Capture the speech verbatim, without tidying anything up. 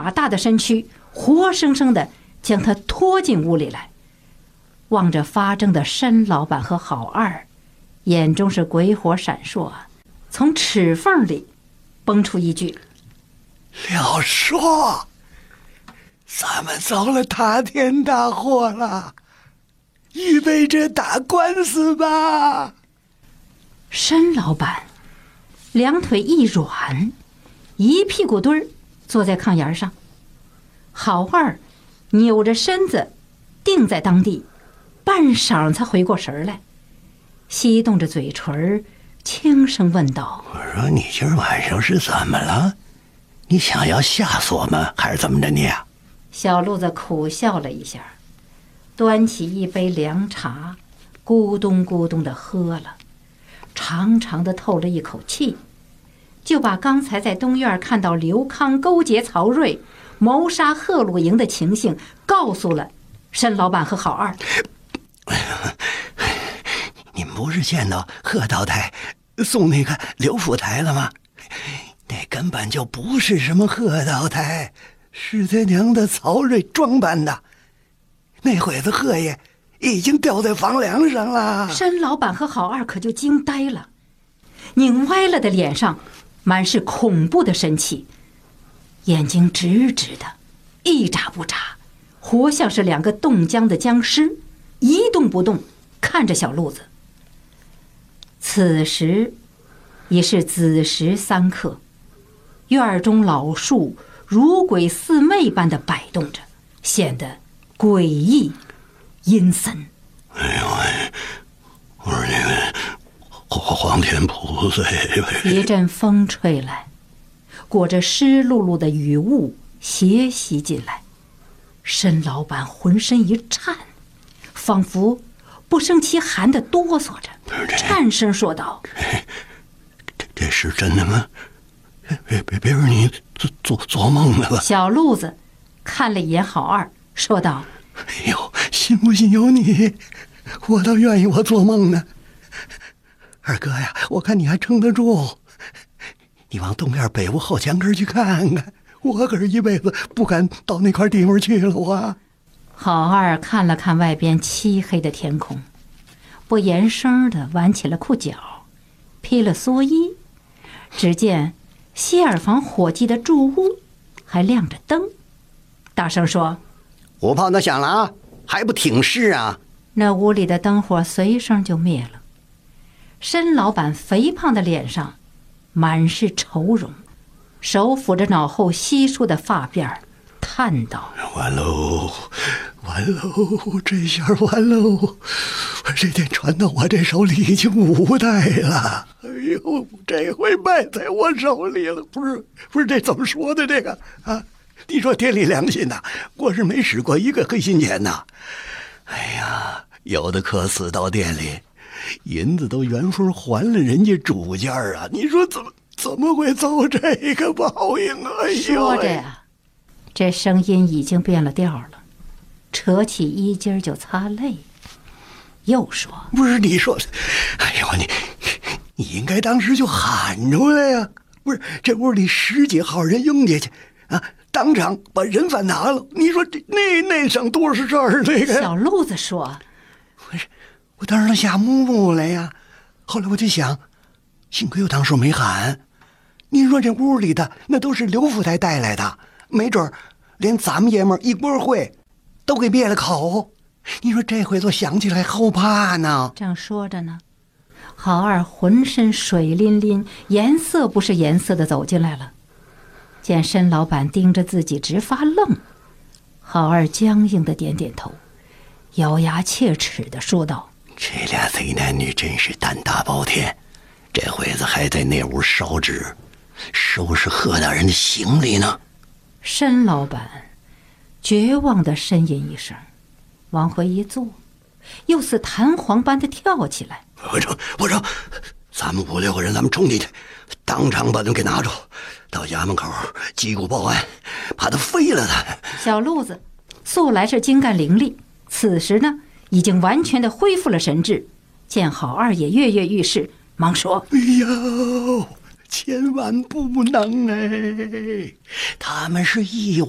马大的身躯活生生的将他拖进屋里来。望着发怔的申老板和郝二，眼中是鬼火闪烁，从齿缝里蹦出一句： 廖硕，咱们遭了大天大祸了，预备着打官司吧。 申老板两腿一软，一屁股墩儿坐在炕沿上，郝二扭着身子定在当地，半晌才回过神来，翕动着嘴唇，轻声问道： 我说你今儿晚上是怎么了？你想要吓死我们还是怎么着你啊？ 小路子苦笑了一下，端起一杯凉茶，咕咚咕咚地喝了，长长的透了一口气，就把刚才在东院看到刘康勾结曹睿谋杀贺鲁营的情形告诉了申老板和郝二。 你们不是见到贺道台送那个刘府台了吗？那根本就不是什么贺道台，是他娘的曹睿装扮的。那会子贺爷已经吊在房梁上了。 申老板和郝二可就惊呆了，拧歪了的脸上满是恐怖的神气，眼睛直直的，一眨不眨，活像是两个冻僵的僵尸，一动不动看着小路子。此时已是子时三刻，院中老树如鬼似魅般的摆动着，显得诡异阴森。 哎呦喂，我说那个皇天菩萨！ 一阵风吹来，裹着湿漉漉的雨雾斜袭进来，申老板浑身一颤，仿佛不胜其寒的哆嗦着，颤声说道： 这这是真的吗？别别别是你做做做梦的吧？ 小路子看了一眼郝二，说道： 哎呦，信不信由你，我倒愿意我做梦呢。二哥呀，我看你还撑得住，你往东院北屋后墙根去看看，我可是一辈子不敢到那块地方去了。我郝二看了看外边漆黑的天空，不言声的挽起了裤脚，披了蓑衣。只见西耳房伙计的住屋还亮着灯，大声说： 火炮那响了啊，还不挺尸啊？ 那屋里的灯火随声就灭了。申老板肥胖的脸上满是愁容，手抚着脑后稀疏的发辫，叹道： 完喽，完喽，这下完喽！这天传到我这手里已经五代了，哎呦，这回败在我手里了。不是不是，这怎么说的这个啊？你说天理良心呐，我是没使过一个黑心钱呐。哎呀，有的客死到店里，银子都原封还了人家主家啊！你说怎么怎么会遭这个报应啊？哎呦， 说着呀，这声音已经变了调了，扯起衣襟就擦泪，又说： 不是你说的，哎呦，你你应该当时就喊出来呀！不是，这屋里十几号人拥进去啊，当场把人犯拿了。你说这那那省多少事儿？那个小路子说： 不是，我当时吓木木了呀。后来我就想，幸亏我当时没喊。你说这屋里的那都是刘府台带来的，没准连咱们爷们儿一锅烩都给灭了口。你说这回都想起来后怕呢。 正说着呢，郝二浑身水淋淋，颜色不是颜色的走进来了。见申老板盯着自己直发愣，郝二僵硬的点点头，咬牙切齿的说道： 这俩贼男女真是胆大包天，这会子还在那屋烧纸收拾贺大人的行李呢。 申老板绝望的呻吟一声，往回一坐，又似弹簧般的跳起来。 我说我说咱们五六个人，咱们冲进去，当场把他给拿住，到衙门口击鼓报案，怕他飞了他。 小路子素来是精干伶俐，此时呢已经完全的恢复了神智，见郝二也跃跃欲试，忙说： 哎呦，千万不能哎，他们是义